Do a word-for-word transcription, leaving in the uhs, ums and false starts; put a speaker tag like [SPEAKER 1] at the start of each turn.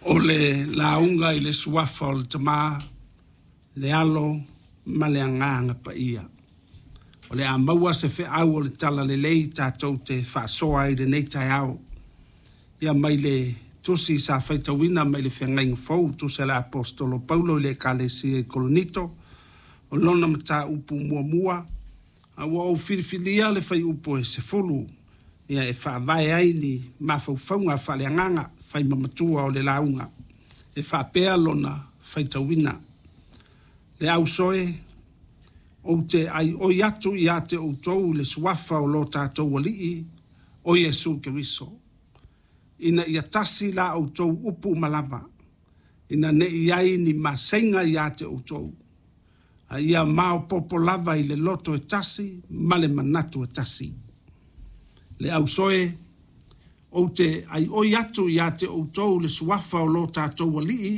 [SPEAKER 1] o le launga i le suafa o le tama, le alo, ma le anganga pa ia. O le a maua se fe au o le tala le lei tātou te whaasoa i le nei tai au. Ia mai le tusi sa whaitawina mai le whengainga fau, tusi le apostolo Paulo i le kalesi e kolonito, o lona mata upu mua mua, a ua o whiriwhiria le whai upo e se fulu, ia e whaavai aini ma whauwhaunga whale anganga, whai mamatua o le launga, e whaapea lona whaitawina. Le au soe, o te ai o yatu i ate o tou le suafa o lo tātou alii, o Yesu Keriso. Ina ia tasi la o tou upu malama, ina ne iai ni masenga i ate o tou. A ia mao popo lava i le loto e tasi, male manatu e tasi. Le au soe, o te ai o yatu i ate o tou le suafa o lo tātou alii,